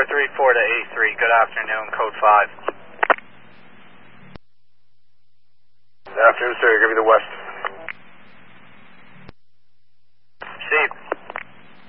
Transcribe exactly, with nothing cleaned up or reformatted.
three four to A three, good afternoon, code five. Good afternoon, sir. Give me the west.